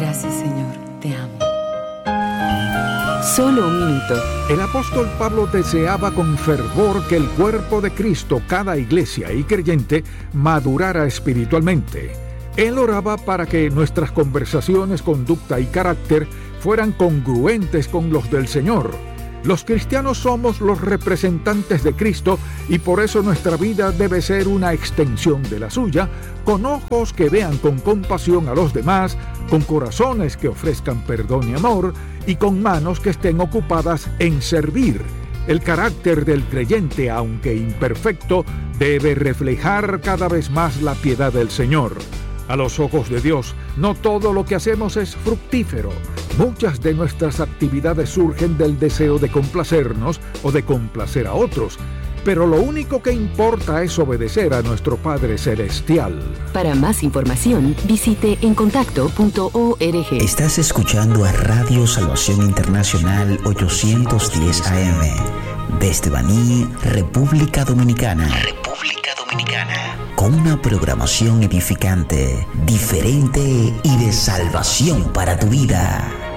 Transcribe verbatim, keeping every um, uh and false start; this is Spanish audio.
Gracias, Señor. Te amo. Solo un minuto. El apóstol Pablo deseaba con fervor que el cuerpo de Cristo, cada iglesia y creyente, madurara espiritualmente. Él oraba para que nuestras conversaciones, conducta y carácter fueran congruentes con los del Señor. Los cristianos somos los representantes de Cristo y por eso nuestra vida debe ser una extensión de la suya, con ojos que vean con compasión a los demás, con corazones que ofrezcan perdón y amor y con manos que estén ocupadas en servir. El carácter del creyente, aunque imperfecto, debe reflejar cada vez más la piedad del Señor. A los ojos de Dios, no todo lo que hacemos es fructífero. Muchas de nuestras actividades surgen del deseo de complacernos o de complacer a otros, pero lo único que importa es obedecer a nuestro Padre Celestial. Para más información, visite encontacto punto org. Estás escuchando a Radio Salvación Internacional ochocientos diez A M desde Baní, República Dominicana. República Dominicana. Con una programación edificante, diferente y de salvación para tu vida.